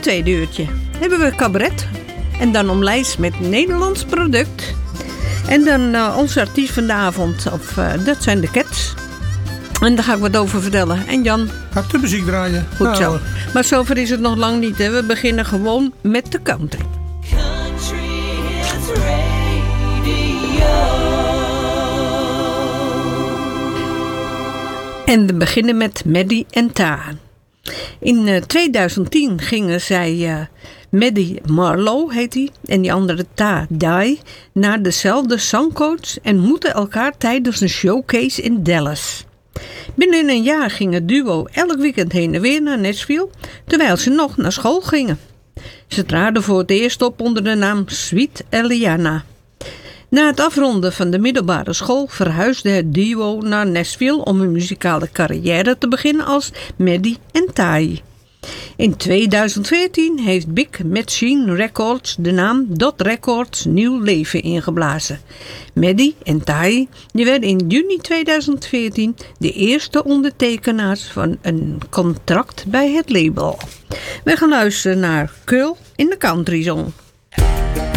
tweede uurtje hebben we cabaret. En dan omlijst met Nederlands product. En dan onze artiest van de avond. Dat zijn de Cats. En daar ga ik wat over vertellen. En Jan? Ga ik de muziek draaien? Goed zo. Maar zover is het nog lang niet. Hè? We beginnen gewoon met de country. Country Hits Radio. En we beginnen met Maddie en Ta. In 2010 gingen zij, Maddie Marlowe heet die, en die andere Ta Dye, naar dezelfde zangcoach en moeten elkaar tijdens een showcase in Dallas. Binnen een jaar ging het duo elk weekend heen en weer naar Nashville, terwijl ze nog naar school gingen. Ze traden voor het eerst op onder de naam Sweet Eliana. Na het afronden van de middelbare school verhuisde het duo naar Nashville om hun muzikale carrière te beginnen als Maddie en Tai. In 2014 heeft Big Machine Records de naam Dot Records nieuw leven ingeblazen. Maddie en Tai werden in juni 2014 de eerste ondertekenaars van een contract bij het label. We gaan luisteren naar Curl in de Country Zone.